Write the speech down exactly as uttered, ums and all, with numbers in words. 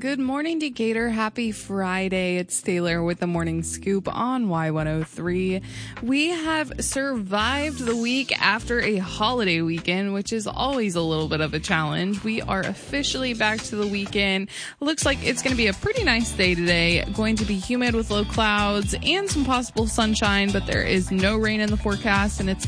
Good morning, Decatur. Happy Friday. It's Taylor with the Morning Scoop on Y one oh three. We have survived the week after a holiday weekend, which is always a little bit of a challenge. We are officially back to the weekend. Looks like it's going to be a pretty nice day today. Going to be humid with low clouds and some possible sunshine, but there is no rain in the forecast, and it's